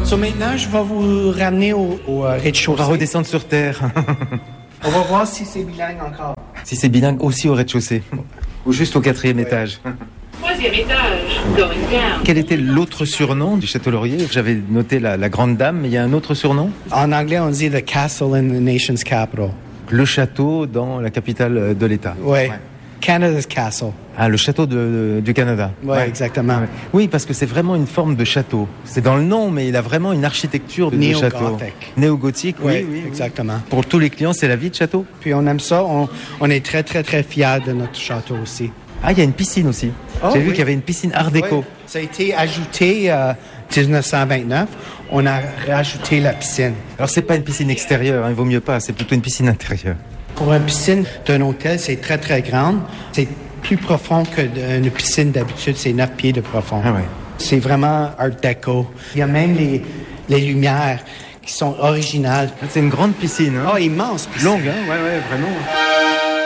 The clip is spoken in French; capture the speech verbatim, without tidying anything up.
So maintenant, je vais vous ramener au, au euh, rez-de-chaussée. On va redescendre sur terre. On va voir si c'est bilingue encore. Si c'est bilingue aussi au rez-de-chaussée. Ou juste au quatrième étage. Troisième étage, going down. Quel était l'autre surnom du Château Laurier? J'avais noté la, la Grande Dame, mais il y a un autre surnom? En anglais, on dit the castle in the nation's capital. Le château dans la capitale de l'État. Ouais. Canada's castle. Ah, le château de, de- du Canada. Ouais, ouais. Exactement. Ouais. Oui, parce que c'est vraiment une forme de château. C'est dans le nom, mais il a vraiment une architecture de, de château. Néo-gothique. Néo-gothique, oui, Ouais, oui, oui. exactement. Pour tous les clients, c'est la vie de château. Puis on aime ça. On, on est très, très, très fiers de notre château aussi. Ah, il y a une piscine aussi. Oh, J'ai oui. vu qu'il y avait une piscine art déco. Ouais. Ça a été ajouté en euh, dix-neuf cent vingt-neuf. On a rajouté la piscine. Alors, c'est pas une piscine extérieure, hein, il vaut mieux pas, c'est plutôt une piscine intérieure. Pour une piscine d'un hôtel, c'est très, très grande. C'est plus profond que une piscine d'habitude. C'est neuf pieds de profond. Ah ouais. C'est vraiment art déco. Il y a même les, les lumières qui sont originales. C'est une grande piscine. Hein. Oh, immense piscine. Longue, hein, ouais, ouais, vraiment.